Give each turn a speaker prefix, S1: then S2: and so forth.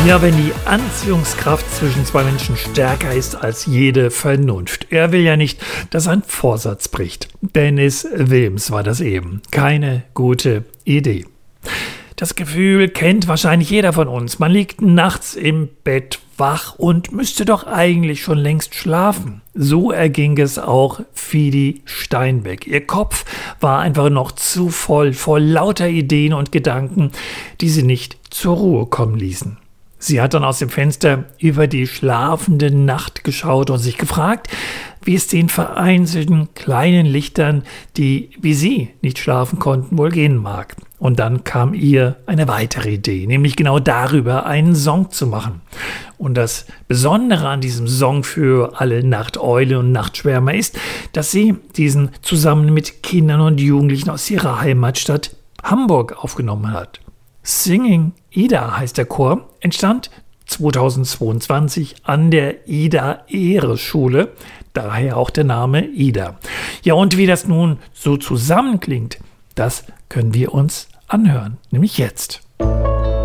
S1: Ja, wenn die Anziehungskraft zwischen zwei Menschen stärker ist als jede Vernunft. Er will ja nicht, dass ein Vorsatz bricht. Dennis Wilms war das eben. Keine gute Idee. Das Gefühl kennt wahrscheinlich jeder von uns. Man liegt nachts im Bett wach und müsste doch eigentlich schon längst schlafen. So erging es auch Fidi Steinbeck. Ihr Kopf war einfach noch zu voll lauter Ideen und Gedanken, die sie nicht zur Ruhe kommen ließen. Sie hat dann aus dem Fenster über die schlafende Nacht geschaut und sich gefragt, wie es den vereinzelten kleinen Lichtern, die wie sie nicht schlafen konnten, wohl gehen mag. Und dann kam ihr eine weitere Idee, nämlich genau darüber einen Song zu machen. Und das Besondere an diesem Song für alle Nachteulen und Nachtschwärmer ist, dass sie diesen zusammen mit Kindern und Jugendlichen aus ihrer Heimatstadt Hamburg aufgenommen hat. Singing Ida heißt der Chor, entstand 2022 an der Ida-Ehre-Schule, daher auch der Name Ida. Ja, und wie das nun so zusammenklingt, das können wir uns anhören, nämlich jetzt.